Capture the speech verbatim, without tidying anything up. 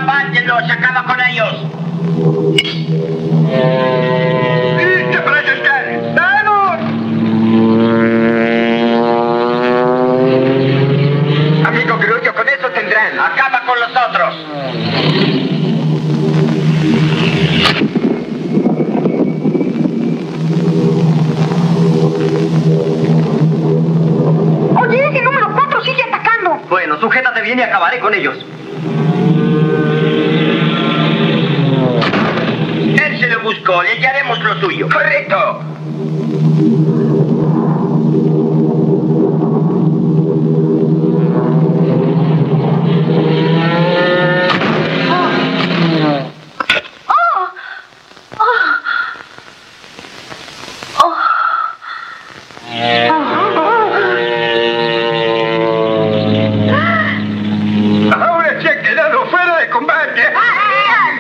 apártenlos, acaba con ellos. ¡Listo para saltar! ¡Vamos! Amigo Grullo, con eso tendrán. Acaba con los otros. Oye, ese número cuatro sigue atacando. Bueno, sujétate bien y acabaré con ellos. Él se lo buscó, le haremos lo suyo. ¡Correcto!